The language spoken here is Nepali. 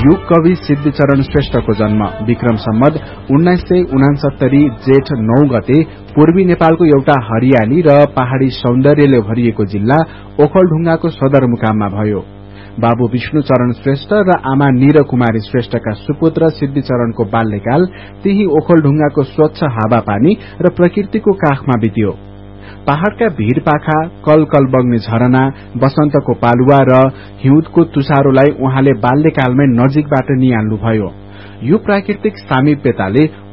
युग कवि सिद्धिचरण श्रेष्ठको जन्म विक्रम सम्वत 1969 जेठ 9 गते पूर्वी नेपालको एउटा हरियाली र पहाड़ी सौन्दर्यले भरिएको जिल्ला ओखलढुंगाको सदरमुकाममा भयो। बाबु विष्णुचरण श्रेष्ठ र आमा निर कुमारी श्रेष्ठका सुपुत्र सिद्धिचरणको बाल्यकाल त्यही ओखलढुंगाको स्वच्छ हावापानी र प्रकृतिको काखमा बित्यो। पहाड़का भीरपाखा, कलकल बग्ने झरना, बसन्तको पालुवा र हिउँदको तुषारोलाई उहाँले बाल्यकालमै नजिकबाट निहाल्नुभयो। यो प्राकृतिक सामिप्यताले